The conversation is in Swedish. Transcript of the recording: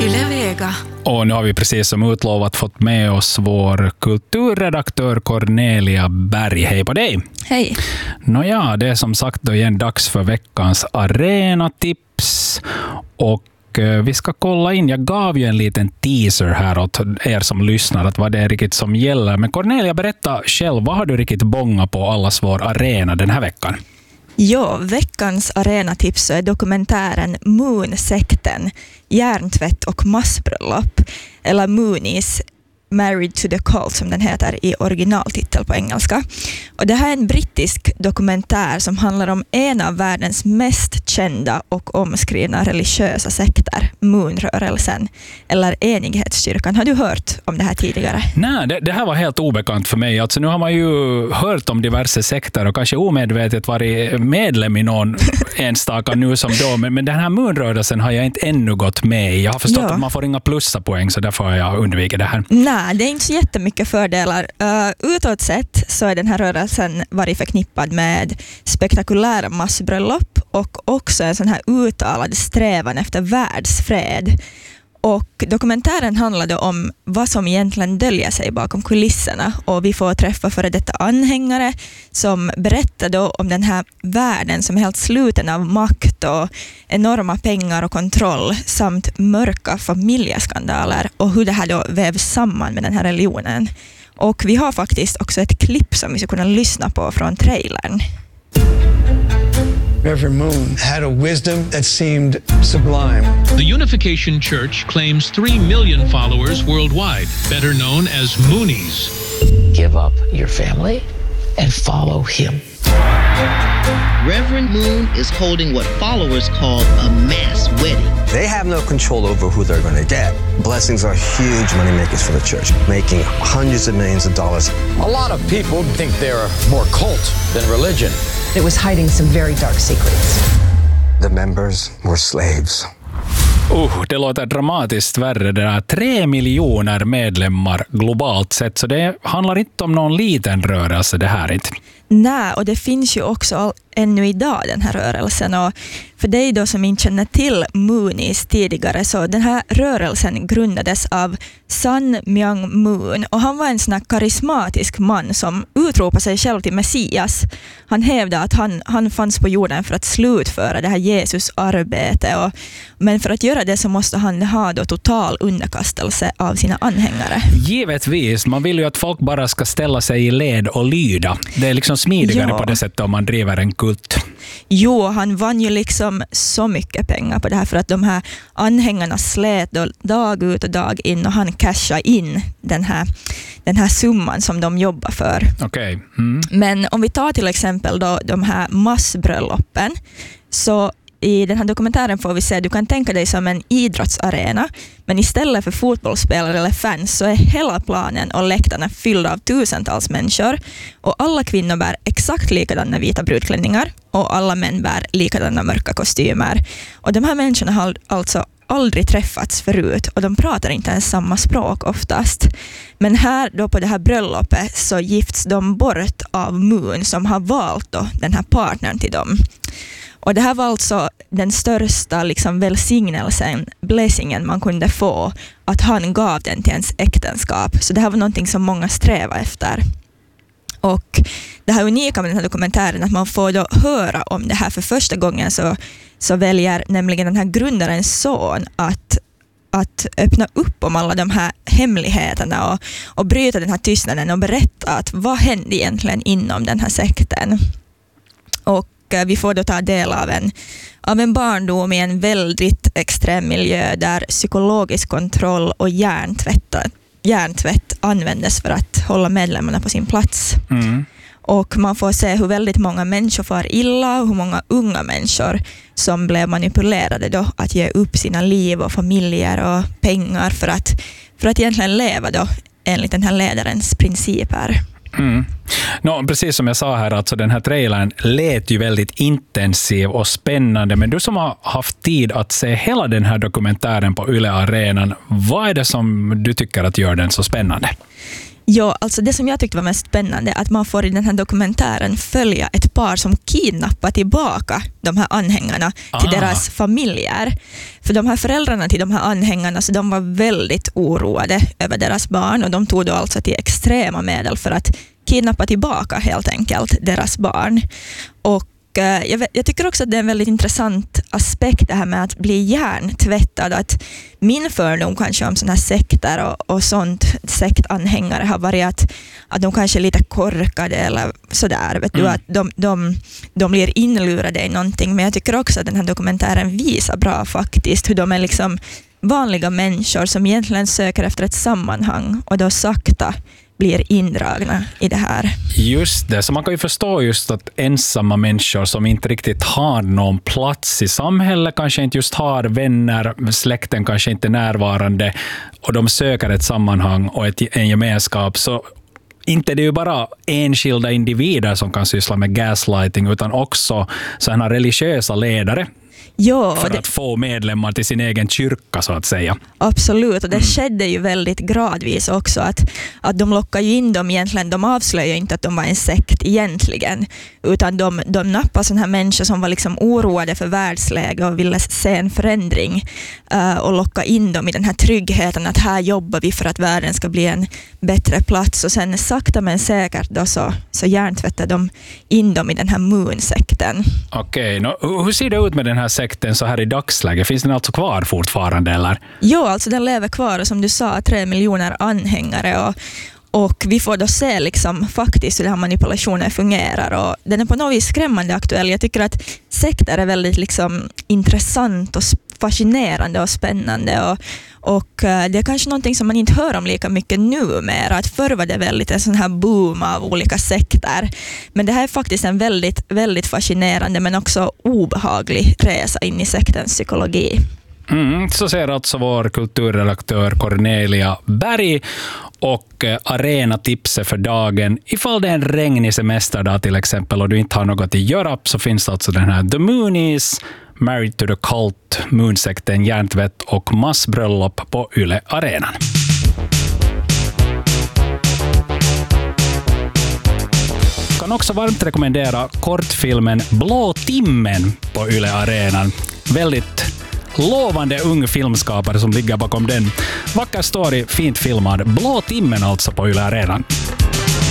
Yle Vega. Och nu har vi precis som utlovat fått med oss vår kulturredaktör Cornelia Berg. Hej på dig! Hej! Nåja, det är som sagt då igen dags för veckans arenatips. Och vi ska kolla in, jag gav ju en liten teaser här åt er som lyssnar att vad det är riktigt som gäller. Men Cornelia, berätta själv, vad har du riktigt bånga på allas vår arena den här veckan? Ja, veckans arenatips är dokumentären Moon-sekten, hjärntvätt och massbröllop, eller Moonies, Married to the Cult som den heter i originaltitel på engelska. Och det här är en brittisk dokumentär som handlar om en av världens mest kända och omskrivna religiösa sekter, Moonrörelsen, eller Enighetskyrkan. Har du hört om det här tidigare? Nej, det här var helt obekant för mig. Alltså, nu har man ju hört om diverse sekter och kanske omedvetet varit medlem i någon enstaka nu som då, men den här Moonrörelsen har jag inte ännu gått med i. Jag har förstått att man får inga plussapoäng, så därför har jag undvikit det här. Nej, det är inte så jättemycket fördelar. Utåt sett så är den här rörelsen varit förknippad med spektakulära massbröllop och också en sån här uttalad strävan efter världsfred. Och dokumentären handlade om vad som egentligen döljer sig bakom kulisserna, och vi får träffa före detta anhängare som berättade om den här världen som är helt sluten av makt och enorma pengar och kontroll samt mörka familjeskandaler och hur det här då vävs samman med den här religionen. Och vi har faktiskt också ett klipp som vi ska kunna lyssna på från trailern. Reverend Moon had a wisdom that seemed sublime. The Unification Church claims 3 million followers worldwide, better known as Moonies. Give up your family and follow him. Reverend Moon is holding what followers call a mass wedding. They have no control over who they're going to get. Blessings are huge money makers for the church, making hundreds of millions of dollars. A lot of people think they're more cult than religion. It was hiding some very dark secrets. The members were slaves. Det låter dramatiskt värre. Det är 3 miljoner medlemmar globalt sett, så det handlar inte om någon liten rörelse det här inte. Nej, och det finns ju också ännu idag den här rörelsen, och för dig då som inte känner till Moonies tidigare, så den här rörelsen grundades av Sun Myung Moon, och han var en sån här karismatisk man som utropade sig själv till Messias. Han hävdade att han fanns på jorden för att slutföra det här Jesus arbete, men för att göra det så måste han ha då total underkastelse av sina anhängare. Givetvis, man vill ju att folk bara ska ställa sig i led och lyda. Det är liksom smidigare på det sättet om man driver en kult. Jo, han vann ju liksom så mycket pengar på det här, för att de här anhängarna slät då dag ut och dag in, och han cashade in den här summan som de jobbar för. Okay. Men om vi tar till exempel då de här massbrölloppen, så i den här dokumentären får vi se att du kan tänka dig som en idrottsarena, men istället för fotbollsspelare eller fans så är hela planen och läktarna fyllda av tusentals människor, och alla kvinnor bär exakt likadana vita brudklänningar och alla män bär likadana mörka kostymer. Och de här människorna har alltså aldrig träffats förut, och de pratar inte ens samma språk oftast. Men här då på det här bröllopet så gifts de bort av Moon som har valt då den här partnern till dem. Och det här var alltså den största liksom välsignelsen, blessingen man kunde få, att han gav den till ens äktenskap. Så det här var någonting som många strävar efter. Och det här unika med den här dokumentären, att man får då höra om det här för första gången, så väljer nämligen den här grundarens son att öppna upp om alla de här hemligheterna och bryta den här tystnaden och berätta att vad hände egentligen inom den här sekten. Och vi får då ta del av en barndom i en väldigt extrem miljö där psykologisk kontroll och hjärntvätt användes för att hålla medlemmarna på sin plats. Och man får se hur väldigt många människor far illa, och hur många unga människor som blev manipulerade då att ge upp sina liv och familjer och pengar för att egentligen leva då enligt den här ledarens principer. Precis som jag sa här, alltså den här trailern lät ju väldigt intensiv och spännande, men du som har haft tid att se hela den här dokumentären på Yle Arenan, vad är det som du tycker att gör den så spännande? Ja, alltså det som jag tyckte var mest spännande att man får i den här dokumentären följa ett par som kidnappar tillbaka de här anhängarna till deras familjer. För de här föräldrarna till de här anhängarna, så de var väldigt oroade över deras barn och de tog då alltså till extrema medel för att kidnappa tillbaka helt enkelt deras barn. Och jag tycker också att det är en väldigt intressant aspekt det här med att bli hjärntvättad. Att min fördom kanske om sådana här sekter och sånt, sektanhängare har varit att de kanske är lite korkade eller sådär. Vet du, att de blir inlurade i någonting. Men jag tycker också att den här dokumentären visar bra faktiskt hur de är liksom vanliga människor som egentligen söker efter ett sammanhang och då sakta blir indragna i det här. Just det, så man kan ju förstå just att ensamma människor som inte riktigt har någon plats i samhället, kanske inte just har vänner, släkten kanske inte är närvarande och de söker ett sammanhang och en gemenskap, så inte det är ju bara enskilda individer som kan syssla med gaslighting utan också sådana religiösa ledare. Ja, för att få medlemmar till sin egen kyrka så att säga. Absolut, och det skedde ju väldigt gradvis också att de lockade ju in dem egentligen, de avslöjade inte att de var en sekt egentligen, utan de nappade sådana här människor som var liksom oroade för världsläge och ville se en förändring och locka in dem i den här tryggheten att här jobbar vi för att världen ska bli en bättre plats, och sen sakta men säkert då så hjärntvättade de in dem i den här Moon-sekten. Okej, hur ser det ut med den här sekten så här i dagsläget? Finns den alltså kvar fortfarande eller? Ja, alltså den lever kvar och som du sa 3 miljoner anhängare och vi får då se liksom faktiskt hur den här manipulationen fungerar och den är på något vis skrämmande aktuell. Jag tycker att sekter är väldigt liksom intressant och fascinerande och spännande och det är kanske någonting som man inte hör om lika mycket numera. Att förr var det väldigt en sån här boom av olika sekter. Men det här är faktiskt en väldigt, väldigt fascinerande men också obehaglig resa in i sektens psykologi. Så ser alltså vår kulturredaktör Cornelia Berg och arenatipset för dagen. Ifall det är en regnig semesterdag till exempel och du inte har något att göra så finns alltså den här The Moonies, Married to the Cult, Moonsekten, hjärntvätt och massbröllop på Yle Arenan. Jag kan också varmt rekommendera kortfilmen Blå timmen på Yle Arenan. Väldigt lovande ung filmskapare som ligger bakom den. Vacker story, fint filmad. Blå timmen alltså på Yle Arenan.